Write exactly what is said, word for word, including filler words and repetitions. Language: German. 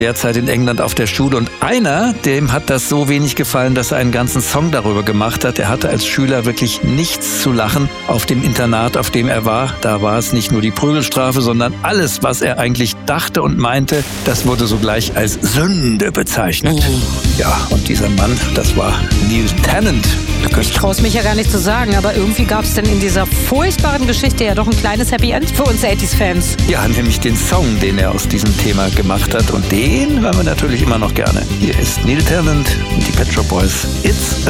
derzeit in England auf der Schule. Und einer, dem hat das so wenig gefallen, dass er einen ganzen Song darüber gemacht hat. Er hatte als Schüler wirklich nichts zu lachen auf dem Internat, auf dem er war. Da war es nicht nur die Prügelstrafe, sondern alles, was er eigentlich dachte und meinte, das wurde sogleich als Sünde bezeichnet. Mhm. Ja, und dieser Mann, das war Neil Tennant. Ich traue es mich ja gar nicht zu sagen, aber irgendwie gab es denn in dieser furchtbaren Geschichte ja doch ein kleines Happy End für uns achtziger-Fans. Ja, nämlich den Song, den er aus diesem Thema gemacht hat. Und den hören wir natürlich immer noch gerne. Hier ist Neil Tennant und die Pet Shop Boys. It's a